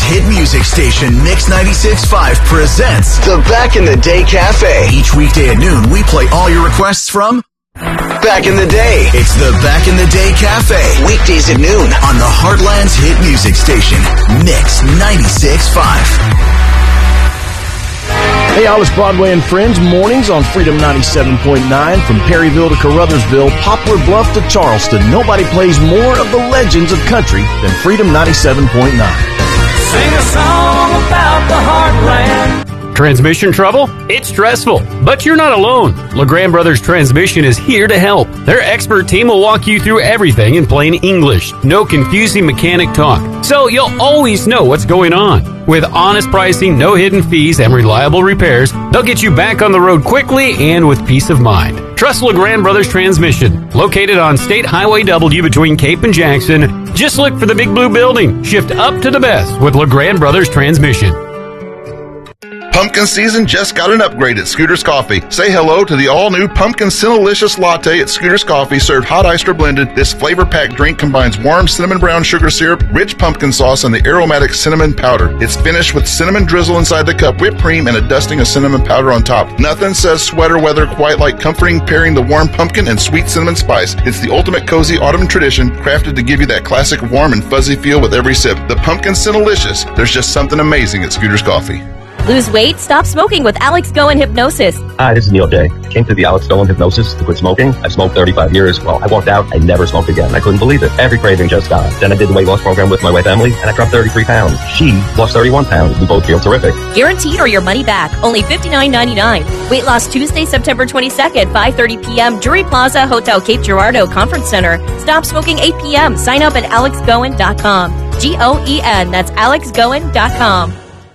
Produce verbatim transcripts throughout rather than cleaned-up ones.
hit music station Mix ninety-six point five presents the Back in the Day Cafe. Each weekday at noon, we play all your requests from Back in the Day. It's the Back in the Day Cafe. Weekdays at noon on the Heartland's hit music station, Mix ninety-six point five. Hey, all, it's Broadway and Friends, mornings on Freedom ninety-seven point nine. From Perryville to Caruthersville, Poplar Bluff to Charleston, nobody plays more of the legends of country than Freedom ninety-seven point nine. Sing a song about the Heartland. Transmission trouble? It's stressful, but you're not alone. LeGrand Brothers Transmission is here to help. Their expert team will walk you through everything in plain English. No confusing mechanic talk, so you'll always know what's going on. With honest pricing, no hidden fees, and reliable repairs, they'll get you back on the road quickly and with peace of mind. Trust LeGrand Brothers Transmission, located on State Highway W between Cape and Jackson. Just look for the big blue building. Shift up to the best with LeGrand Brothers Transmission. Pumpkin season just got an upgrade at Scooter's Coffee. Say hello to the all-new Pumpkin Cinnalicious Latte at Scooter's Coffee, served hot iced or blended. This flavor-packed drink combines warm cinnamon brown sugar syrup, rich pumpkin sauce, and the aromatic cinnamon powder. It's finished with cinnamon drizzle inside the cup, whipped cream, and a dusting of cinnamon powder on top. Nothing says sweater weather quite like comforting pairing the warm pumpkin and sweet cinnamon spice. It's the ultimate cozy autumn tradition, crafted to give you that classic warm and fuzzy feel with every sip. The Pumpkin Cinnalicious. There's just something amazing at Scooter's Coffee. Lose weight? Stop smoking with Alex Goen Hypnosis. Hi, this is Neil J. Came to the Alex Goen Hypnosis to quit smoking. I smoked thirty-five years. Well, I walked out. I never smoked again. I couldn't believe it. Every craving just gone. Then I did the weight loss program with my wife Emily, and I dropped thirty-three pounds. She lost thirty-one pounds. We both feel terrific. Guaranteed or your money back. Only fifty-nine ninety-nine. Weight loss Tuesday, September twenty-second, five thirty p.m. Drury Plaza, Hotel Cape Girardeau Conference Center. Stop smoking eight p.m. Sign up at alex goen dot com. G O E N. That's alex goen dot com.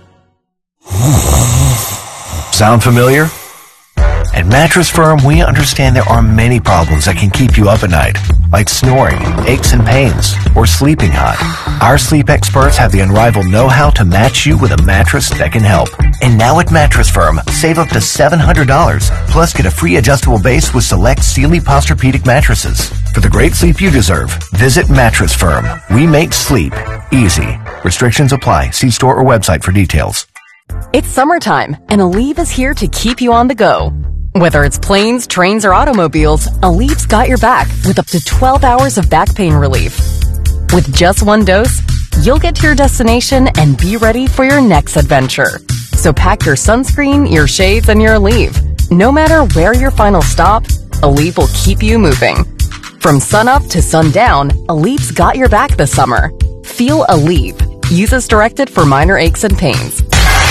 Sound familiar? At Mattress Firm, we understand there are many problems that can keep you up at night, like snoring, aches and pains, or sleeping hot. Our sleep experts have the unrivaled know-how to match you with a mattress that can help. And now at Mattress Firm, save up to seven hundred dollars, plus get a free adjustable base with select Sealy Posturepedic mattresses. For the great sleep you deserve, visit Mattress Firm. We make sleep easy. Restrictions apply. See store or website for details. It's summertime, and Aleve is here to keep you on the go. Whether it's planes, trains, or automobiles, Aleve's got your back with up to twelve hours of back pain relief. With just one dose, you'll get to your destination and be ready for your next adventure. So pack your sunscreen, your shades, and your Aleve. No matter where your final stop, Aleve will keep you moving. From sunup to sundown, Aleve's got your back this summer. Feel Aleve. Use as directed for minor aches and pains.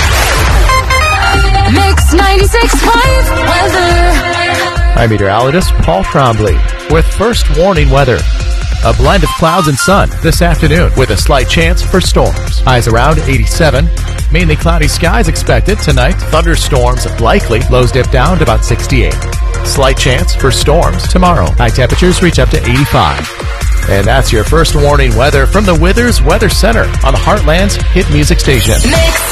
Mix ninety-six point five weather. I'm meteorologist Paul Trombley with first warning weather. A blend of clouds and sun this afternoon with a slight chance for storms. Highs around eighty-seven. Mainly cloudy skies expected tonight. Thunderstorms likely. Lows dip down to about sixty-eight. Slight chance for storms tomorrow. High temperatures reach up to eighty-five. And that's your first warning weather from the Withers Weather Center on the Heartland's hit music station. Mix